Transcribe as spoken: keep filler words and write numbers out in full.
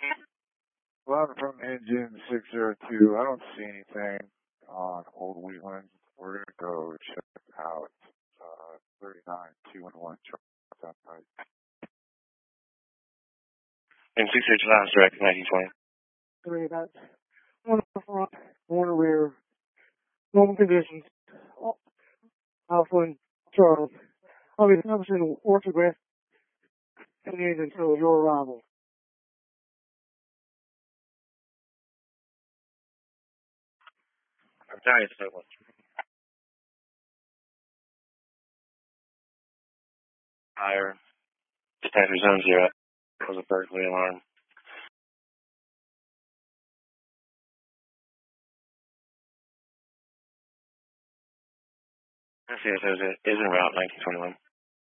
Well, I'm from engine six zero two. I don't see anything on Old Wheatland. We're going to go check out uh, thirty-nine two one one truck that night. And six zero two last direct, nineteen twenty. Three, that's one in the front, one in the rear. Normal conditions. Alpha and Charles. I'll be establishing an orthograph until your arrival. I'm sorry, it's one. Higher. Standard zone zero. Was a Berkeley alarm. I see it says it is en route nineteen twenty-one.